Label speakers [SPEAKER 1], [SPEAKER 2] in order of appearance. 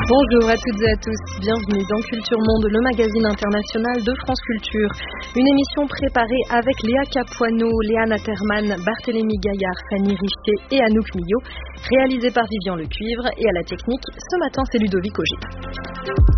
[SPEAKER 1] Bonjour à toutes et à tous, bienvenue dans Culture Monde, le magazine international de France Culture. Une émission préparée avec Léa Capuano, Léana Terman, Barthélémy Gaillard, Fanny Richer et Anouk Millot, réalisée par Vivian Lecuivre, et à la technique, ce matin c'est Ludovic Auger.